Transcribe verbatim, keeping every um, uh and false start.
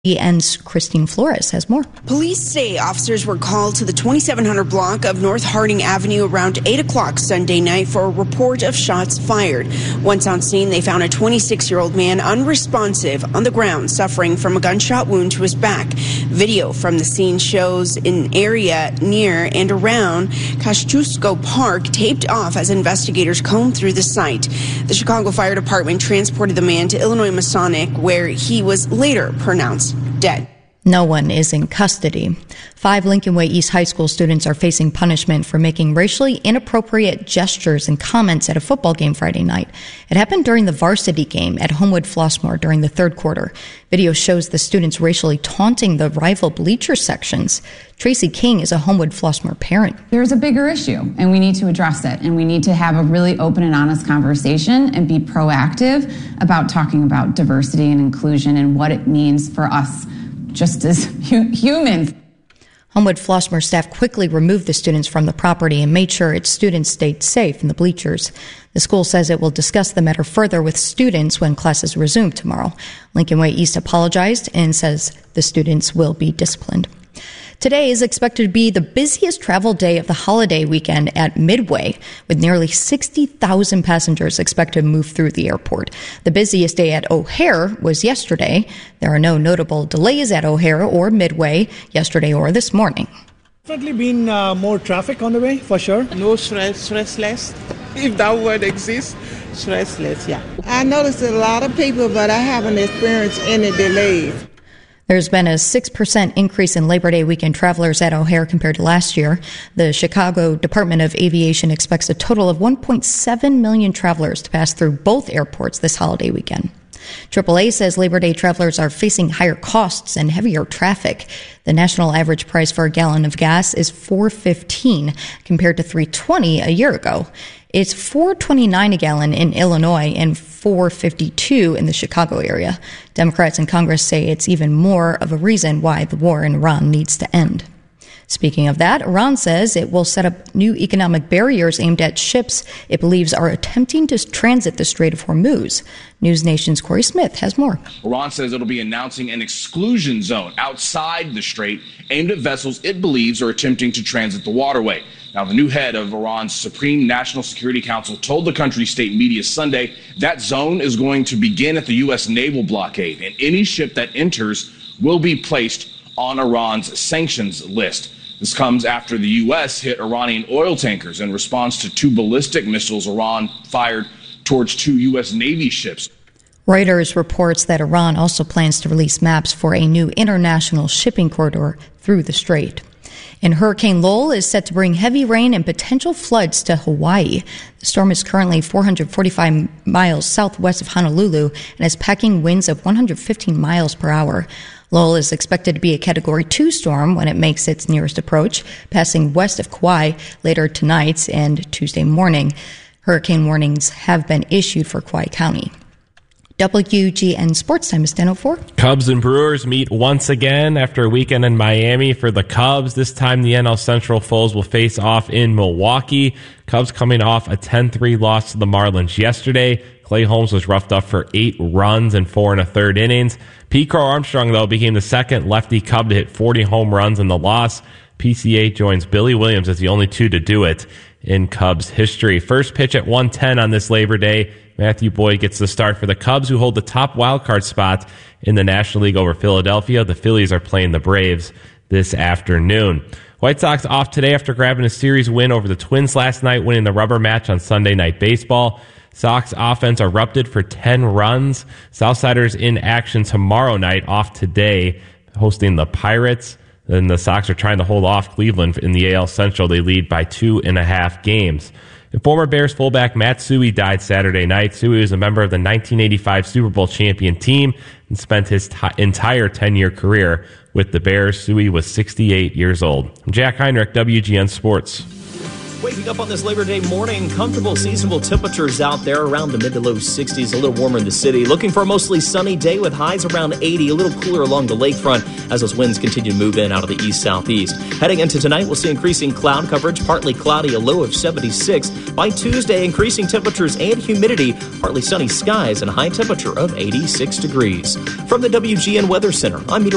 And Christine Flores has more. Police say officers were called to the twenty-seven hundred block of North Harding Avenue around eight o'clock Sunday night for a report of shots fired. Once on scene, they found a twenty-six-year-old man unresponsive on the ground, suffering from a gunshot wound to his back. Video from the scene shows an area near and around Kosciuszko Park taped off as investigators combed through the site. The Chicago Fire Department transported the man to Illinois Masonic, where he was later pronounced dead. No one is in custody. Five Lincoln Way East High School students are facing punishment for making racially inappropriate gestures and comments at a football game Friday night. It happened during the varsity game at Homewood Flossmoor during the third quarter. Video shows the students racially taunting the rival bleacher sections. Tracy King is a Homewood Flossmoor parent. There's a bigger issue, and we need to address it, and we need to have a really open and honest conversation and be proactive about talking about diversity and inclusion and what it means for us just as hu- humans. Homewood Flossmoor staff quickly removed the students from the property and made sure its students stayed safe in the bleachers. The school says it will discuss the matter further with students when classes resume tomorrow. Lincoln Way East apologized and says the students will be disciplined. Today is expected to be the busiest travel day of the holiday weekend at Midway, with nearly sixty thousand passengers expected to move through the airport. The busiest day at O'Hare was yesterday. There are no notable delays at O'Hare or Midway yesterday or this morning. Definitely been uh, more traffic on the way, for sure. No stress, stressless, if that word exists. Stressless, yeah. I noticed a lot of people, but I haven't experienced any delays. There's been a six percent increase in Labor Day weekend travelers at O'Hare compared to last year. The Chicago Department of Aviation expects a total of one point seven million travelers to pass through both airports this holiday weekend. triple A says Labor Day travelers are facing higher costs and heavier traffic. The national average price for a gallon of gas is four fifteen compared to three twenty a year ago. It's four twenty-nine a gallon in Illinois and four fifty-two in the Chicago area. Democrats in Congress say it's even more of a reason why the war in Iran needs to end. Speaking of that, Iran says it will set up new economic barriers aimed at ships it believes are attempting to transit the Strait of Hormuz. News Nation's Corey Smith has more. Iran says it'll be announcing an exclusion zone outside the strait aimed at vessels it believes are attempting to transit the waterway. Now, the new head of Iran's Supreme National Security Council told the country's state media Sunday that zone is going to begin at the U S naval blockade, and any ship that enters will be placed on Iran's sanctions list. This comes after the U S hit Iranian oil tankers in response to two ballistic missiles Iran fired towards two U S Navy ships. Reuters reports that Iran also plans to release maps for a new international shipping corridor through the strait. And Hurricane Lowell is set to bring heavy rain and potential floods to Hawaii. The storm is currently four hundred forty-five miles southwest of Honolulu and has packing winds of one hundred fifteen miles per hour. Lowell is expected to be a Category two storm when it makes its nearest approach, passing west of Kauai later tonight and Tuesday morning. Hurricane warnings have been issued for Kauai County. W G N Sports Time is ten oh four. Cubs and Brewers meet once again after a weekend in Miami for the Cubs. This time the N L Central foes will face off in Milwaukee. Cubs coming off a ten three loss to the Marlins yesterday. Clay Holmes was roughed up for eight runs and four and a third innings. Pete Crow Armstrong, though, became the second lefty Cub to hit forty home runs in the loss. P C A joins Billy Williams as the only two to do it in Cubs history. First pitch at one ten on this Labor Day. Matthew Boyd gets the start for the Cubs, who hold the top wildcard spot in the National League over Philadelphia. The Phillies are playing the Braves this afternoon. White Sox off today after grabbing a series win over the Twins last night, winning the rubber match on Sunday Night Baseball. Sox offense erupted for ten runs. Southsiders in action tomorrow night, off today, hosting the Pirates. Then the Sox are trying to hold off Cleveland in the A L Central. They lead by two and a half games. And former Bears fullback Matt Suhey died Saturday night. Suhey was a member of the nineteen eighty-five Super Bowl champion team and spent his t- entire ten-year career with the Bears. Suhey was sixty-eight years old. I'm Jack Heinrich, W G N Sports. Waking up on this Labor Day morning, comfortable seasonable temperatures out there around the mid to low sixties, a little warmer in the city. Looking for a mostly sunny day with highs around eighty, a little cooler along the lakefront as those winds continue to move in out of the east-southeast. Heading into tonight, we'll see increasing cloud coverage, partly cloudy, a low of seventy-six. By Tuesday, increasing temperatures and humidity, partly sunny skies, and a high temperature of eighty-six degrees. From the W G N Weather Center, I'm Meteorologist